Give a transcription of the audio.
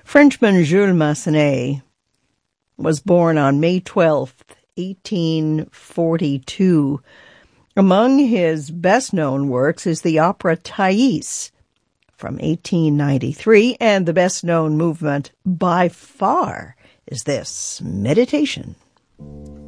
Frenchman Jules Massenet was born on May 12th, 1842. Among his best-known works is the opera Thais from 1893, and the best-known movement by far is this, Meditation.